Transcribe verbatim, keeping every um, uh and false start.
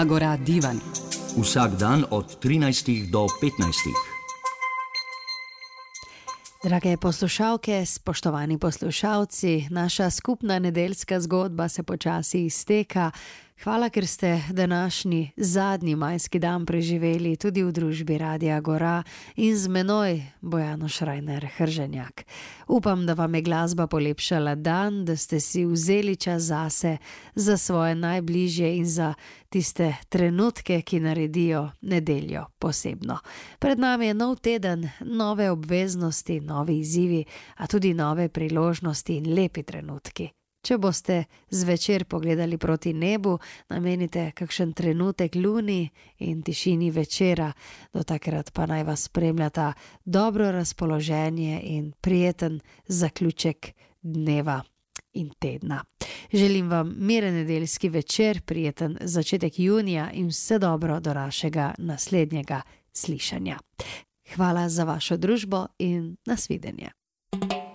Agora divan. Vsak dan od trinajstih do petnajstih. Drage poslušalke, spoštovani poslušalci, naša skupna nedeljska zgodba se počasi izteka. Hvala, ker ste današnji zadnji majski dan preživeli tudi v družbi Radia Gora in z menoj Bojano Šrajner Hrženjak. Upam, da vam je glasba polepšala dan, da ste si vzeli čas zase, za svoje najbližje in za tiste trenutke, ki naredijo nedeljo posebno. Pred nami je nov teden, nove obveznosti, novi izzivi, a tudi nove priložnosti in lepi trenutki. Če boste zvečer pogledali proti nebu, namenite kakšen trenutek luni in tišini večera, do takrat pa naj vas spremljata dobro razpoloženje in prijeten zaključek dneva in tedna. Želim vam miren nedeljski večer, prijeten začetek junija in vse dobro do našega naslednjega slišanja. Hvala za vašo družbo in nasvidenje.